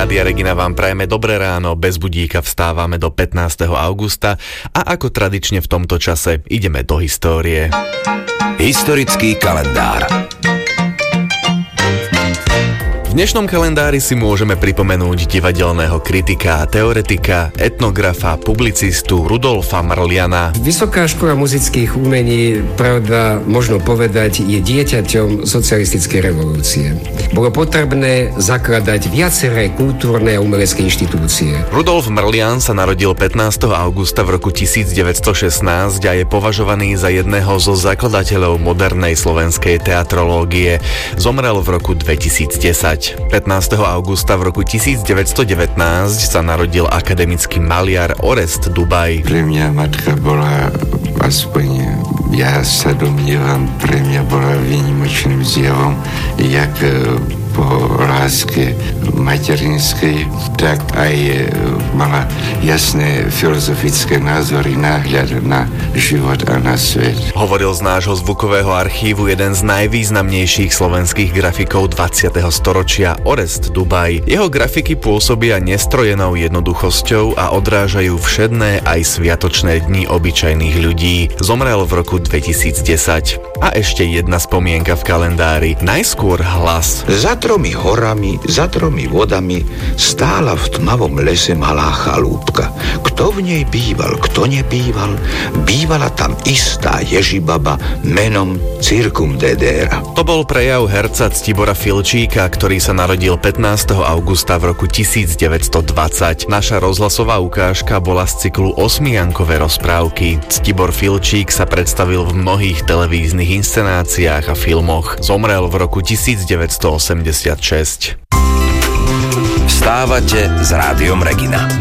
Rádia Regina vám prajeme dobré ráno, bez budíka vstávame do 15. augusta a ako tradične v tomto čase ideme do histórie. Historický kalendár. V dnešnom kalendári si môžeme pripomenúť divadelného kritika a teoretika, etnografa, publicistu Rudolfa Mrliana. Vysoká škola muzických umení, pravda, možno povedať, je dieťaťom socialistickej revolúcie. Bolo potrebné zakladať viaceré kultúrne a umelecké inštitúcie. Rudolf Mrlian sa narodil 15. augusta v roku 1916 a je považovaný za jedného zo zakladateľov modernej slovenskej teatrológie. Zomrel v roku 2010. 15. augusta v roku 1919 sa narodil akademický maliar Orest Dubaj. Pre mňa matka bola, aspoň ja sa domnievam, pre mňa bola výnimočným zjavom, jak po láske materinskej, tak aj mala jasné filozofické názory, náhľad na život a na svet. Hovoril z nášho zvukového archívu jeden z najvýznamnejších slovenských grafikov 20. storočia Orest Dubaj. Jeho grafiky pôsobia nestrojenou jednoduchosťou a odrážajú všedné aj sviatočné dni obyčajných ľudí. Zomrel v roku 2010. A ešte jedna spomienka v kalendári. Najskôr hlas. Za 3 horami, za 3 vodami stála v tmavom lese malá chalúbka. Kto v nej býval, kto nebýval, bývala tam istá Ježibaba menom Circumdedera. To bol prejav herca Ctibora Filčíka, ktorý sa narodil 15. augusta v roku 1920. Naša rozhlasová ukážka bola z cyklu Osmiankové rozprávky. Ctibor Filčík sa predstavil v mnohých televíznych inscenáciách a filmoch. Zomrel v roku 1986. Vstávate s Rádiom Regina.